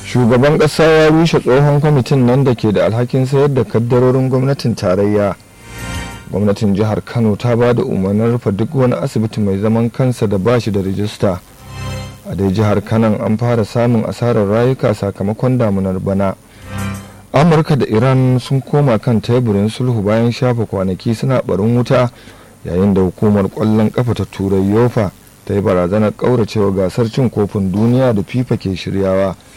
Shugaban ƙasa ya rushe tsohon kwamitin nan da ke da alhakin sayar da kaddarorin gwamnatin tarayya. Gwamnatin jihar Kano ta ba da umarnin rufe duk wani asibiti mai zaman kansa da ba shi da rijista. A dai jihar Kano an fara samun asarar rayuka sakamakon damunar bana. Amurka da Iran sun koma kan teburin sulhu bayan shafa kwanaki suna barin wuta, yayin da hukumar ƙwallon ƙafa ta Turai yofa ta yi barazanar ƙauracewa gasar cin kofin duniya da FIFA ke shiryawa.